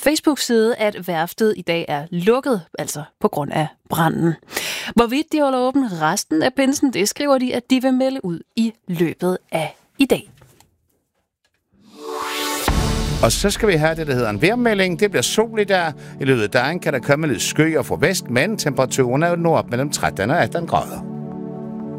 Facebook-side, at værftet i dag er lukket, altså på grund af branden. Hvorvidt de holder åben resten af pinsen, det skriver de, at de vil melde ud i løbet af i dag. Og så skal vi have det, der hedder en vejrmelding. Det bliver sol i dag. I løbet af dagen kan der komme lidt skyer fra vest, men temperaturen er jo nu op mellem 13 og 18 grader.